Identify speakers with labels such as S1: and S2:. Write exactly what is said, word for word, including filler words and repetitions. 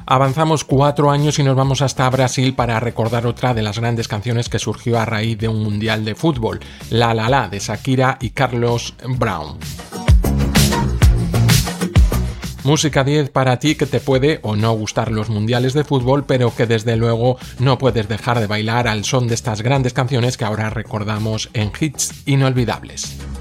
S1: Avanzamos cuatro años y nos vamos hasta Brasil para recordar otra de las grandes canciones que surgió a raíz de un mundial de fútbol, La La La de Shakira y Carlos Brown. Música diez para ti que te puede o no gustar los mundiales de fútbol, pero que desde luego no puedes dejar de bailar al son de estas grandes canciones que ahora recordamos en Hits Inolvidables.